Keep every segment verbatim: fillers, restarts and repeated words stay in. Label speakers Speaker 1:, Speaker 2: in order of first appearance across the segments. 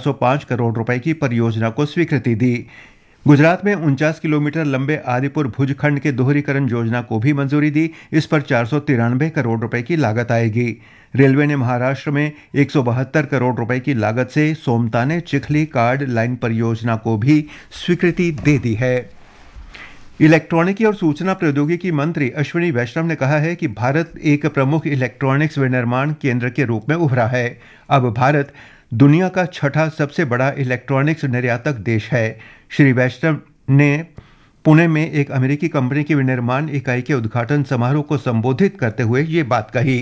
Speaker 1: सौ पाँच करोड़ रुपए की परियोजना को स्वीकृति दी। गुजरात में उनचास किलोमीटर लंबे आदिपुर भुज खंड के दोहरीकरण योजना को भी मंजूरी दी। इस पर चार सौ तिरानवे करोड़ रुपए की लागत आएगी। रेलवे ने महाराष्ट्र में एक सौ बहत्तर करोड़ रुपए की लागत से सोमताने चिखली कार्ड लाइन परियोजना को भी स्वीकृति दे दी है। इलेक्ट्रॉनिकी और सूचना प्रौद्योगिकी मंत्री अश्विनी वैष्णव ने कहा है कि भारत एक प्रमुख इलेक्ट्रॉनिक्स विनिर्माण केंद्र के रूप में उभरा है। अब भारत दुनिया का छठा सबसे बड़ा इलेक्ट्रॉनिक्स निर्यातक देश है। श्री वैष्णव ने पुणे में एक अमेरिकी कंपनी की विनिर्माण इकाई के उद्घाटन समारोह को संबोधित करते हुए ये बात कही।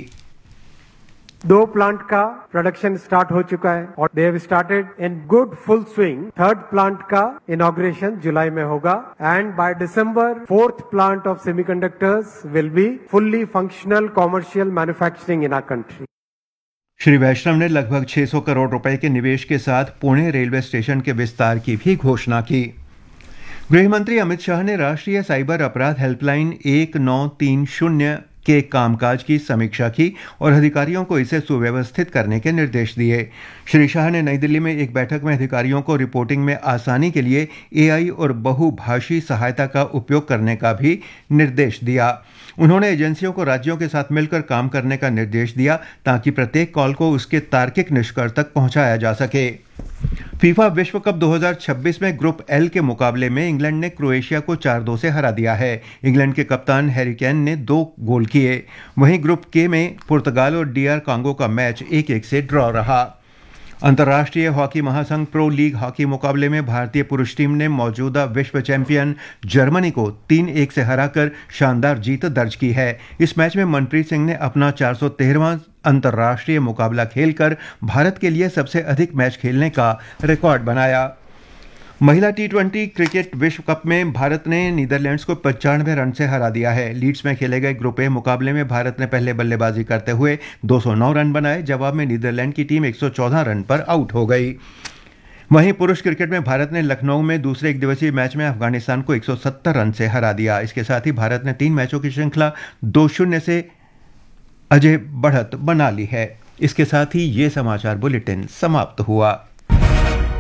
Speaker 2: दो प्लांट का प्रोडक्शन स्टार्ट हो चुका है और they have started in good full swing. Third plant का इनॉग्रेशन जुलाई में होगा and by December fourth plant of semiconductors will be fully functional commercial manufacturing in our country.
Speaker 1: Shri वैष्णव ने लगभग छह सौ करोड़ रुपए के निवेश के साथ पुणे रेलवे स्टेशन के विस्तार की भी घोषणा की। गृह मंत्री अमित शाह ने राष्ट्रीय साइबर अपराध हेल्पलाइन एक नौ तीन शून्य के कामकाज की समीक्षा की और अधिकारियों को इसे सुव्यवस्थित करने के निर्देश दिए। श्री शाह ने नई दिल्ली में एक बैठक में अधिकारियों को रिपोर्टिंग में आसानी के लिए एआई और बहुभाषी सहायता का उपयोग करने का भी निर्देश दिया। उन्होंने एजेंसियों को राज्यों के साथ मिलकर काम करने का निर्देश दिया ताकि प्रत्येक कॉल को उसके तार्किक निष्कर्ष तक पहुंचाया जा सके। फीफा विश्व कप दो हज़ार छब्बीस में ग्रुप एल के मुकाबले में इंग्लैंड ने क्रोएशिया को चार दो से हरा दिया है। इंग्लैंड के कप्तान हैरी केन ने दो गोल किए। वहीं ग्रुप के में पुर्तगाल और डीआर कांगो का मैच एक एक से ड्रॉ रहा। अंतर्राष्ट्रीय हॉकी महासंघ प्रो लीग हॉकी मुकाबले में भारतीय पुरुष टीम ने मौजूदा विश्व चैंपियन जर्मनी को तीन एक से हराकर शानदार जीत दर्ज की है। इस मैच में मनप्रीत सिंह ने अपना चार सौ तेरहवां अंतर्राष्ट्रीय मुकाबला खेलकर भारत के लिए सबसे अधिक मैच खेलने का रिकॉर्ड बनाया। महिला टी ट्वेंटी क्रिकेट विश्व कप में भारत ने नीदरलैंड्स को पचानवे रन से हरा दिया है। लीड्स में खेले गए ग्रुप ए मुकाबले में भारत ने पहले बल्लेबाजी करते हुए दो सौ नौ रन बनाए। जवाब में नीदरलैंड की टीम एक सौ चौदह रन पर आउट हो गई। वहीं पुरुष क्रिकेट में भारत ने लखनऊ में दूसरे एक दिवसीय मैच में अफगानिस्तान को एक सौ सत्तर रन से हरा दिया। इसके साथ ही भारत ने तीन मैचों की श्रृंखला दो शून्य से अजय बढ़त बना ली है। इसके साथ ही ये समाचार बुलेटिन समाप्त हुआ।